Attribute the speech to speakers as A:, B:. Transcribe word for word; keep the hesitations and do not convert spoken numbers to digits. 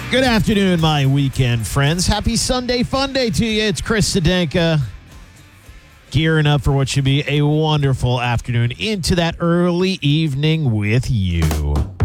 A: Good afternoon, my weekend friends. Happy Sunday fun day to you. It's Chris Sedenka gearing up for what should be a wonderful afternoon into that early evening with you.